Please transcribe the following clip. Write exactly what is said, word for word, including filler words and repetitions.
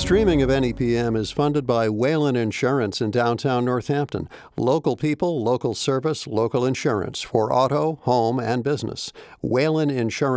Streaming of N E P M is funded by Whalen Insurance in downtown Northampton. Local people, local service, local insurance for auto, home, and business. Whalen Insurance.